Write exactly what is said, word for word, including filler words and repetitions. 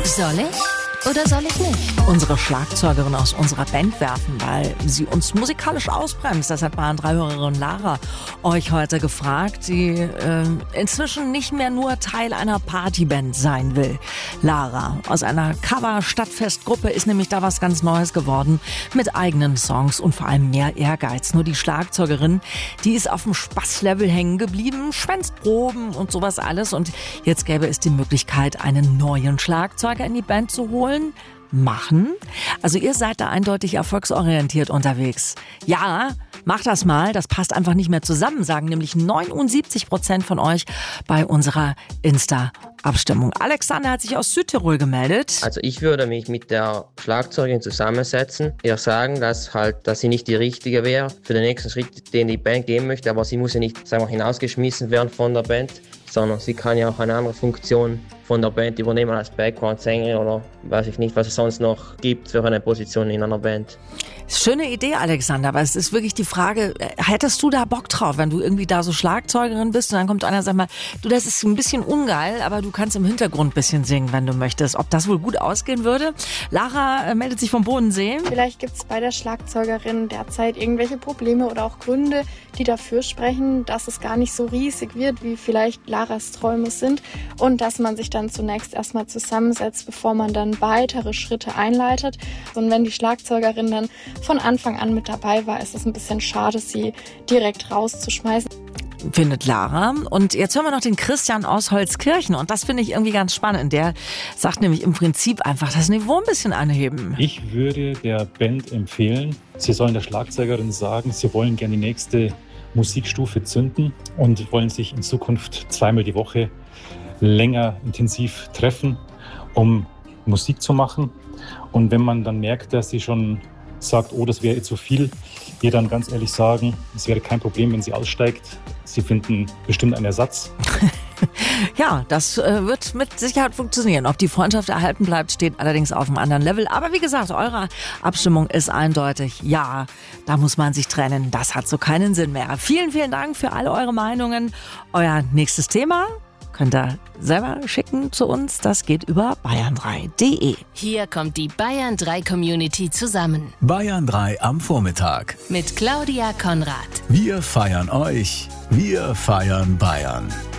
Soll ich oder soll ich nicht? Unsere Schlagzeugerin aus unserer Band werfen, weil sie uns musikalisch ausbremst. Das hat Bayern drei Hörerin Lara euch heute gefragt, die äh, inzwischen nicht mehr nur Teil einer Partyband sein will. Lara aus einer Cover-Stadtfest-Gruppe ist nämlich da was ganz Neues geworden mit eigenen Songs und vor allem mehr Ehrgeiz. Nur die Schlagzeugerin, die ist auf dem Spaßlevel hängen geblieben, schwänzt Proben und sowas alles. Und jetzt gäbe es die Möglichkeit, einen neuen Schlagzeuger in die Band zu holen. Machen? Also ihr seid da eindeutig erfolgsorientiert unterwegs. Ja, macht das mal, das passt einfach nicht mehr zusammen, sagen nämlich neunundsiebzig Prozent von euch bei unserer Insta-Abstimmung. Alexander hat sich aus Südtirol gemeldet. Also ich würde mich mit der Schlagzeugerin zusammensetzen, ihr sagen, dass halt, dass sie nicht die richtige wäre für den nächsten Schritt, den die Band gehen möchte, aber sie muss ja nicht, sagen wir, hinausgeschmissen werden von der Band, sondern sie kann ja auch eine andere Funktion von der Band übernehmen als Background-Sängerin oder weiß ich nicht, was es sonst noch gibt für eine Position in einer Band. Schöne Idee, Alexander, aber es ist wirklich die Frage, hättest du da Bock drauf, wenn du irgendwie da so Schlagzeugerin bist und dann kommt einer und sagt mal, du, das ist ein bisschen ungeil, aber du kannst im Hintergrund ein bisschen singen, wenn du möchtest. Ob das wohl gut ausgehen würde? Lara äh, meldet sich vom Bodensee. Vielleicht gibt es bei der Schlagzeugerin derzeit irgendwelche Probleme oder auch Gründe, die dafür sprechen, dass es gar nicht so riesig wird, wie vielleicht Laras Träume sind und dass man sich dann zunächst erstmal zusammensetzt, bevor man dann weitere Schritte einleitet. Und wenn die Schlagzeugerin dann von Anfang an mit dabei war, ist es ein bisschen schade, sie direkt rauszuschmeißen. Findet Lara. Und jetzt hören wir noch den Christian aus Holzkirchen. Und das finde ich irgendwie ganz spannend. Der sagt nämlich im Prinzip einfach das Niveau ein bisschen anheben. Ich würde der Band empfehlen, sie sollen der Schlagzeugerin sagen, sie wollen gerne die nächste Musikstufe zünden und wollen sich in Zukunft zweimal die Woche länger intensiv treffen, um Musik zu machen. Und wenn man dann merkt, dass sie schon sagt, oh, das wäre zu viel, ihr dann ganz ehrlich sagen, es wäre kein Problem, wenn sie aussteigt. Sie finden bestimmt einen Ersatz. Ja, das äh, wird mit Sicherheit funktionieren. Ob die Freundschaft erhalten bleibt, steht allerdings auf einem anderen Level. Aber wie gesagt, eure Abstimmung ist eindeutig. Ja, da muss man sich trennen. Das hat so keinen Sinn mehr. Vielen, vielen Dank für alle eure Meinungen. Euer nächstes Thema könnt ihr selber schicken zu uns. Das geht über bayern drei punkt de. Hier kommt die Bayern drei Community zusammen. Bayern drei am Vormittag. Mit Claudia Konrad. Wir feiern euch. Wir feiern Bayern.